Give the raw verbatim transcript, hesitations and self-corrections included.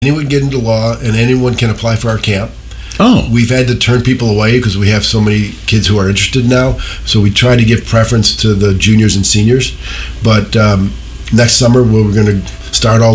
anyone get into law, and anyone can apply for our camp. Oh. We've had to turn people away because we have so many kids who are interested now. So we try to give preference to the juniors and seniors. But um, next summer, we're going to start all